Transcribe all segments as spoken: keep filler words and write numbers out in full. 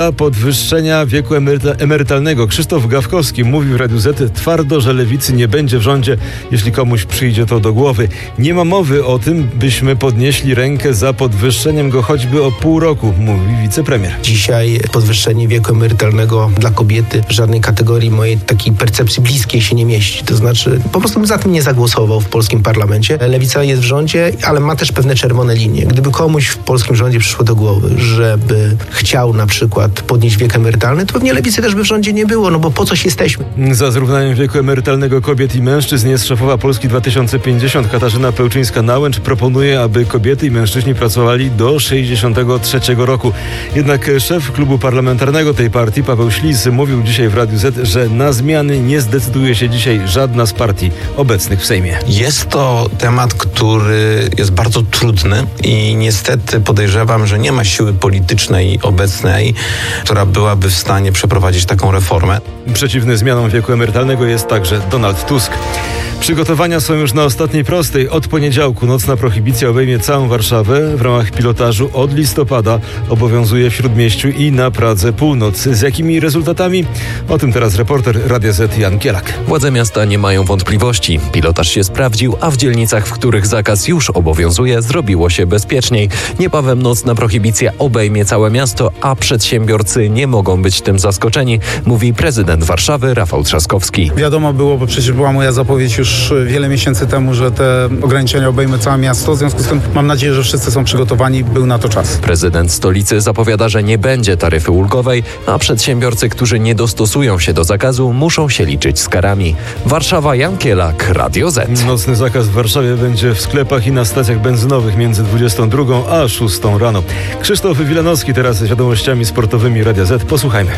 Podwyższenia wieku emeryta- emerytalnego. Krzysztof Gawkowski mówił w Radiu Z twardo, że lewicy nie będzie w rządzie, jeśli komuś przyjdzie to do głowy. Nie ma mowy o tym, byśmy podnieśli rękę za podwyższeniem go choćby o pół roku, mówi wicepremier. Dzisiaj podwyższenie wieku emerytalnego dla kobiety w żadnej kategorii mojej takiej percepcji bliskiej się nie mieści. To znaczy, po prostu bym za tym nie zagłosował w polskim parlamencie. Lewica jest w rządzie, ale ma też pewne czerwone linie. Gdyby komuś w polskim rządzie przyszło do głowy, żeby chciał na przykład podnieść wiek emerytalny, to pewnie lewicy też by w rządzie nie było, no bo po coś jesteśmy. Za zrównaniem wieku emerytalnego kobiet i mężczyzn jest szefowa Polski dwa tysiące pięćdziesiąt Katarzyna Pełczyńska-Nałęcz. Proponuje, aby kobiety i mężczyźni pracowali do sześćdziesiątego trzeciego roku. Jednak szef klubu parlamentarnego tej partii, Paweł Ślis, mówił dzisiaj w Radiu Z, że na zmiany nie zdecyduje się dzisiaj żadna z partii obecnych w Sejmie. Jest to temat, który jest bardzo trudny i niestety podejrzewam, że nie ma siły politycznej obecnej, która byłaby w stanie przeprowadzić taką reformę. Przeciwny zmianom wieku emerytalnego jest także Donald Tusk. Przygotowania są już na ostatniej prostej. Od poniedziałku nocna prohibicja obejmie całą Warszawę. W ramach pilotażu od listopada obowiązuje w Śródmieściu i na Pradze Północ. Z jakimi rezultatami? O tym teraz reporter Radia Z Jan Kielak. Władze miasta nie mają wątpliwości. Pilotaż się sprawdził, a w dzielnicach, w których zakaz już obowiązuje, zrobiło się bezpieczniej. Niebawem nocna prohibicja obejmie całe miasto, a przedsiębiorcy nie mogą być tym zaskoczeni, mówi prezydent Warszawy Rafał Trzaskowski. Wiadomo było, bo przecież była moja zapowiedź już wiele miesięcy temu, że te ograniczenia obejmą całe miasto. W związku z tym mam nadzieję, że wszyscy są przygotowani, był na to czas. Prezydent stolicy zapowiada, że nie będzie taryfy ulgowej, a przedsiębiorcy, którzy nie dostosują się do zakazu, muszą się liczyć z karami. Warszawa, Jan Kielak, Radio Z. Nocny zakaz w Warszawie będzie w sklepach i na stacjach benzynowych między dwudziestą drugą a szóstą rano. Krzysztof Wilanowski teraz z wiadomościami sportowymi Radia Z. Posłuchajmy.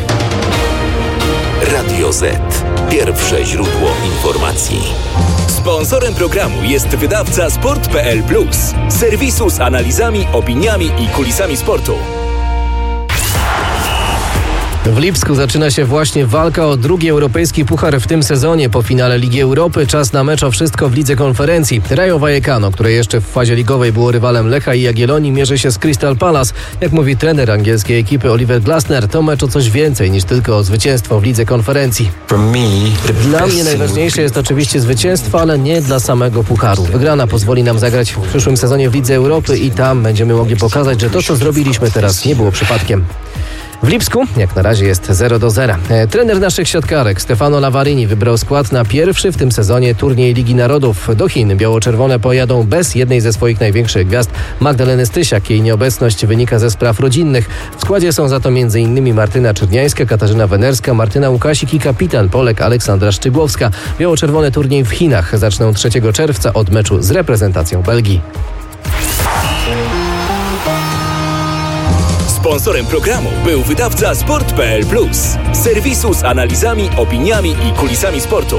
Radio Z. Pierwsze źródło informacji. Sponsorem programu jest wydawca sport kropka p l plus, serwisu z analizami, opiniami i kulisami sportu. W Lipsku zaczyna się właśnie walka o drugi europejski puchar w tym sezonie. Po finale Ligi Europy czas na mecz o wszystko w Lidze Konferencji. Rayo Vallecano, które jeszcze w fazie ligowej było rywalem Lecha i Jagiellonii, mierzy się z Crystal Palace. Jak mówi trener angielskiej ekipy Oliver Glasner, to mecz o coś więcej niż tylko o zwycięstwo w Lidze Konferencji. Dla mnie najważniejsze jest oczywiście zwycięstwo, ale nie dla samego pucharu. Wygrana pozwoli nam zagrać w przyszłym sezonie w Lidze Europy i tam będziemy mogli pokazać, że to, co zrobiliśmy teraz, nie było przypadkiem. W Lipsku jak na razie jest zero do zera. E, trener naszych siatkarek Stefano Lavarini wybrał skład na pierwszy w tym sezonie turniej Ligi Narodów. Do Chin biało-czerwone pojadą bez jednej ze swoich największych gwiazd Magdaleny Stysiak. Jej nieobecność wynika ze spraw rodzinnych. W składzie są za to m.in. Martyna Czerniańska, Katarzyna Wenerska, Martyna Łukasik i kapitan Polek Aleksandra Szczygłowska. Biało-czerwone turniej w Chinach zaczną trzeciego czerwca od meczu z reprezentacją Belgii. Sponsorem programu był wydawca sport kropka p l plus, serwisu z analizami, opiniami i kulisami sportu.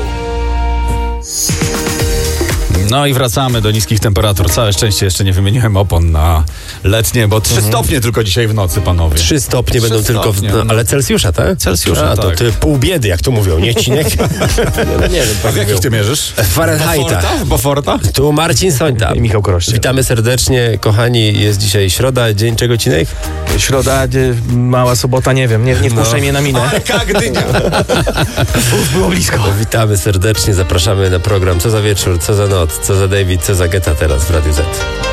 No i wracamy do niskich temperatur. Całe szczęście jeszcze nie wymieniłem opon na letnie, bo trzy stopnie tylko dzisiaj w nocy, panowie. Trzy stopnie Trzy będą stopnie, tylko, w, no, ale Celsjusza, tak? Celsjusza, A, to tak. ty pół biedy, jak to mówią, nie Cinek? No, nie wiem, A w jakich ty mierzysz? W Fahrenheita. W Boforta? Tu Marcin Sońta. I Michał Koroście. Witamy serdecznie, kochani. Jest dzisiaj środa, dzień czego, Cinek? Środa, mała sobota, nie wiem, nie, nie wpuszczaj No. mnie na minę. Jaka Gdynia! Uf, było blisko. Witamy serdecznie, zapraszamy na program Co za wieczór, co za noc, co za David, co za Geta teraz w Radiu Z.